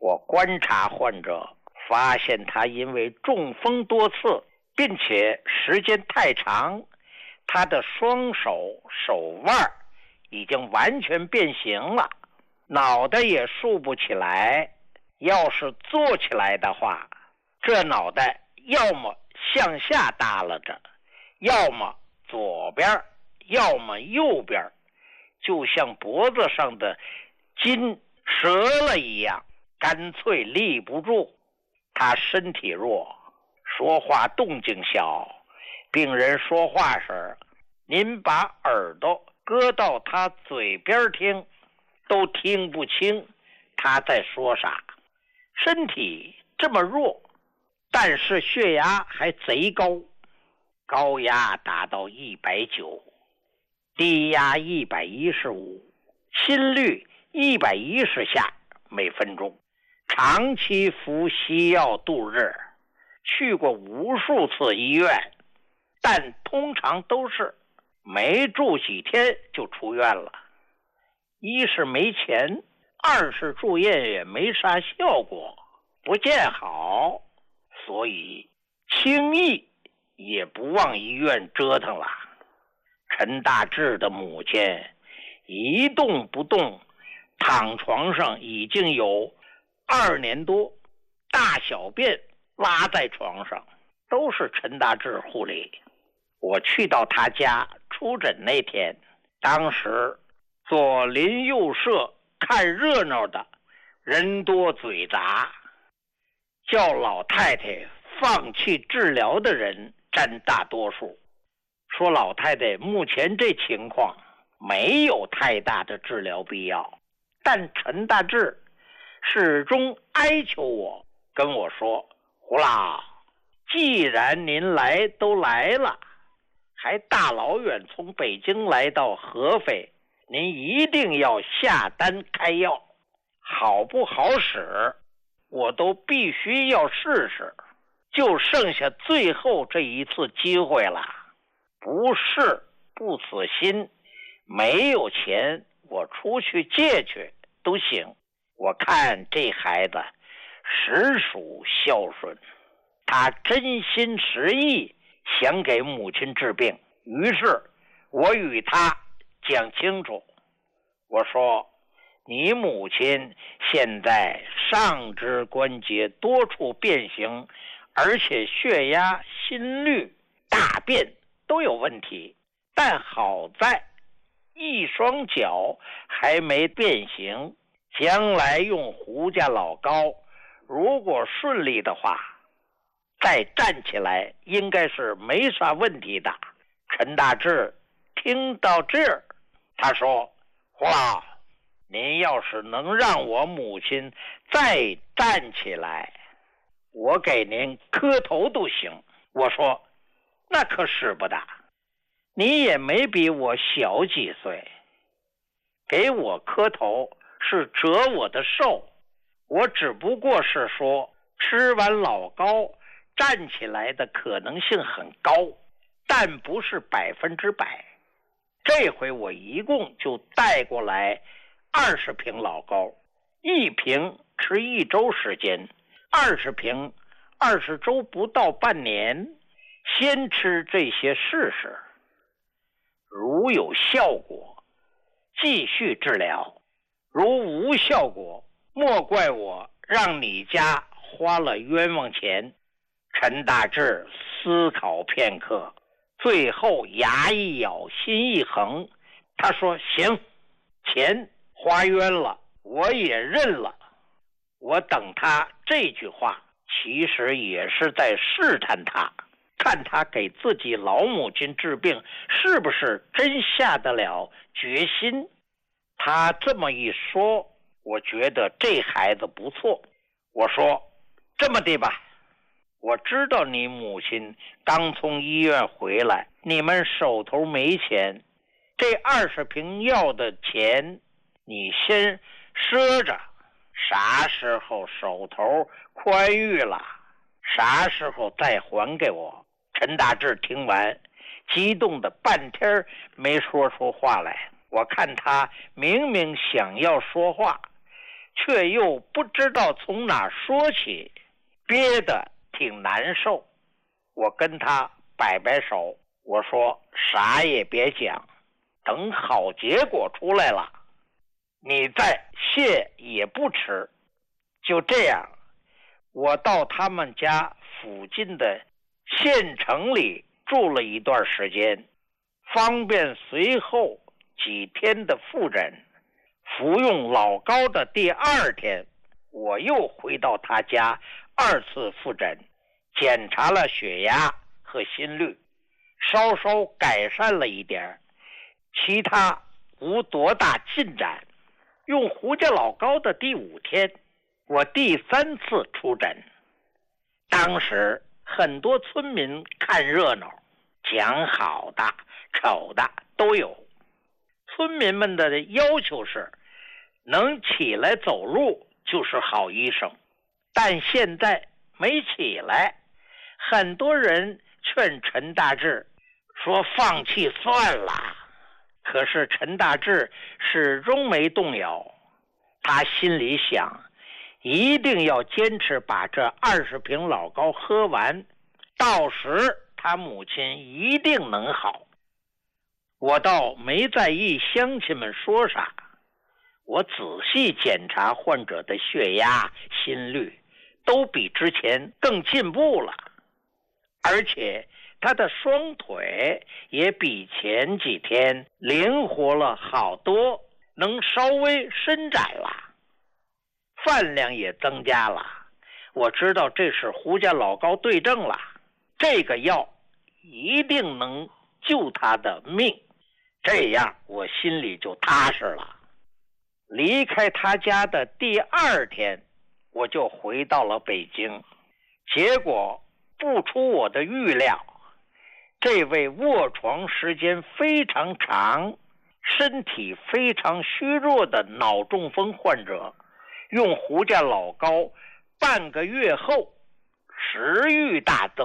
我观察患者，发现他因为中风多次，并且时间太长，他的双手手腕已经完全变形了，脑袋也竖不起来。要是坐起来的话，这脑袋要么向下耷拉着，要么左边，要么右边，就像脖子上的筋折了一样，干脆立不住。他身体弱，说话动静小，病人说话时，您把耳朵搁到他嘴边听，都听不清他在说啥。身体这么弱，但是血压还贼高，高压达到190，低压115，心率110下每分钟，长期服西药度日，去过无数次医院，但通常都是没住几天就出院了。一是没钱，二是住院也没啥效果，不见好，所以轻易也不往医院折腾了。陈大志的母亲一动不动，躺床上已经有2年多，大小便拉在床上，都是陈大志护理。我去到他家出诊那天，当时左邻右舍看热闹的人多嘴杂，叫老太太放弃治疗的人占大多数，说老太太目前这情况没有太大的治疗必要。但陈大志始终哀求我，跟我说，胡老，既然您都来了，还大老远从北京来到合肥，您一定要下单开药，好不好使我都必须要试试，就剩下最后这一次机会了，不试不死心，没有钱我出去借去都行。我看这孩子实属孝顺，他真心实意想给母亲治病。于是我与他讲清楚，我说，你母亲现在上肢关节多处变形，而且血压、心率、大便都有问题，但好在一双脚还没变形，将来用胡家老膏，如果顺利的话，再站起来应该是没啥问题的。陈大志听到这儿，他说，胡老，您要是能让我母亲再站起来，我给您磕头都行。我说，那可使不得，你也没比我小几岁，给我磕头是折我的寿，我只不过是说吃完老膏站起来的可能性很高，但不是100%。这回我一共就带过来20瓶老膏，一瓶吃1周时间，20瓶20周不到半年，先吃这些试试，如有效果继续治疗，如无效果莫怪我让你家花了冤枉钱。陈大志思考片刻，最后牙一咬，心一横，他说，行，钱花冤了，我也认了。我等他这句话其实也是在试探他，看他给自己老母亲治病是不是真下得了决心。他这么一说，我觉得这孩子不错。我说，这么的吧，我知道你母亲刚从医院回来，你们手头没钱，这20瓶药的钱你先赊着，啥时候手头宽裕了，啥时候再还给我。陈大志听完，激动的半天没说出话来。我看他明明想要说话， 却又不知道从哪说起，憋得挺难受。我跟他摆摆手，我说啥也别讲，等好结果出来了，你再谢也不迟。就这样，我到他们家附近的县城里住了一段时间，方便随后几天的复诊。服用老膏的第二天，我又回到他家二次复诊，检查了血压和心率，稍稍改善了一点，其他无多大进展。用胡家老膏的第5天，我第3次出诊。当时很多村民看热闹，讲好的丑的都有。村民们的要求是能起来走路就是好医生，但现在没起来，很多人劝陈大志说放弃算了。可是陈大志始终没动摇，他心里想，一定要坚持把这20瓶老膏喝完，到时他母亲一定能好。我倒没在意乡亲们说啥，我仔细检查患者的血压、心率，都比之前更进步了，而且他的双腿也比前几天灵活了好多，能稍微伸展了，饭量也增加了。我知道这是胡家老膏对症了，这个药一定能救他的命，这样我心里就踏实了。离开他家的第2天，我就回到了北京。结果不出我的预料，这位卧床时间非常长、身体非常虚弱的脑中风患者，用胡家老膏半个月后食欲大增。